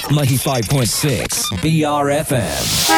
95.6 BRFM.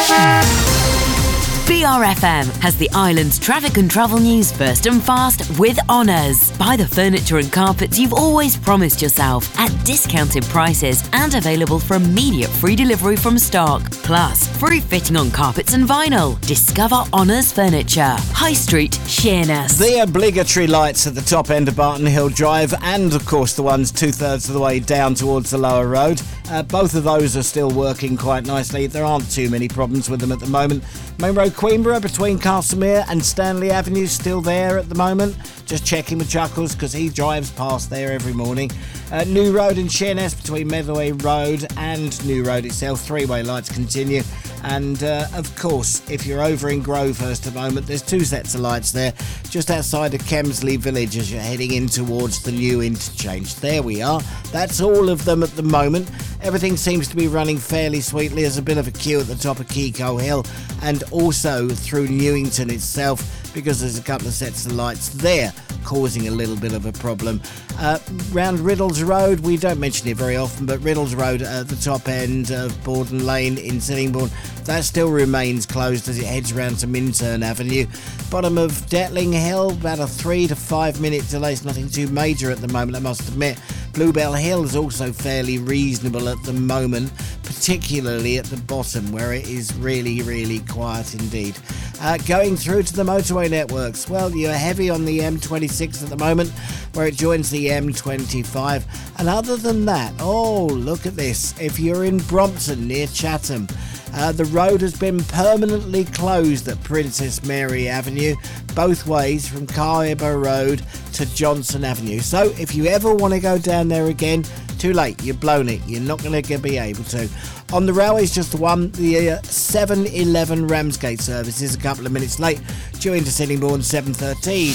BRFM has the island's traffic and travel news first and fast with Honours. Buy the furniture and carpets you've always promised yourself at discounted prices and available for immediate free delivery from stock. Plus, free fitting on carpets and vinyl. Discover Honours Furniture. High Street, Sheerness. The obligatory lights at the top end of Barton Hill Drive and, of course, the ones 2/3 of the way down towards the lower road. Both of those are still working quite nicely. There aren't too many problems with them at the moment. Main Road Queenborough between Castlemere and Stanley Avenue still there at the moment. Just checking with Chuckles because he drives past there every morning. New Road in Sheerness between Medway Road and New Road itself. Three-way lights continue. And of course, if you're over in Grovehurst at the moment, there's two sets of lights there just outside of Kemsley Village as you're heading in towards the new interchange. There we are. That's all of them at the moment. Everything seems to be running fairly sweetly. There's a bit of a queue at the top of Keyco Hill and also through Newington itself because there's a couple of sets of lights there causing a little bit of a problem. Round Riddles Road, we don't mention it very often, but Riddles Road at the top end of Borden Lane in Sittingbourne, that still remains closed as it heads round to Minturn Avenue. Bottom of Detling Hill, about a 3 to 5 minute delay. It's nothing too major at the moment, I must admit. Bluebell Hill is also fairly reasonable at the moment, particularly at the bottom where it is really, really quiet indeed. Going through to the motorway networks, well, you're heavy on the M26 at the moment where it joins the M25. And other than that, oh, look at this. If you're in Brompton near Chatham, the road has been permanently closed at Princess Mary Avenue, both ways from Carver Road to Johnson Avenue. So if you ever want to go down there again, too late, you've blown it. You're not going to be able to. On the railways, just the one, the 7:11 Ramsgate service is a couple of minutes late, due into Sittingbourne 7:13.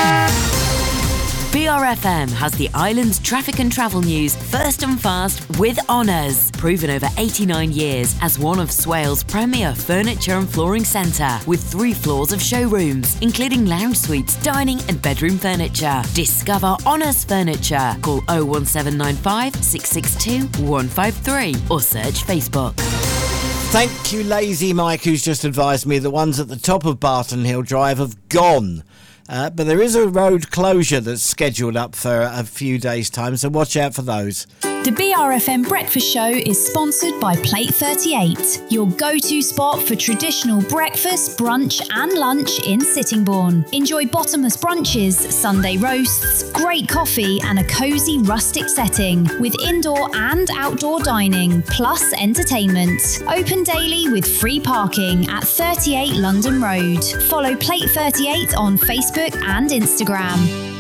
BRFM has the island's traffic and travel news first and fast with Honours. Proven over 89 years as one of Swales' premier furniture and flooring centre with 3 floors of showrooms, including lounge suites, dining and bedroom furniture. Discover Honours Furniture. Call 01795 662 153 or search Facebook. Thank you, Lazy Mike, who's just advised me the ones at the top of Barton Hill Drive have gone. But there is a road closure that's scheduled up for a few days' time, so watch out for those. The BRFM Breakfast Show is sponsored by Plate 38, your go-to spot for traditional breakfast, brunch and lunch in Sittingbourne. Enjoy bottomless brunches, Sunday roasts, great coffee and a cosy rustic setting with indoor and outdoor dining, plus entertainment. Open daily with free parking at 38 London Road. Follow Plate 38 on Facebook and Instagram.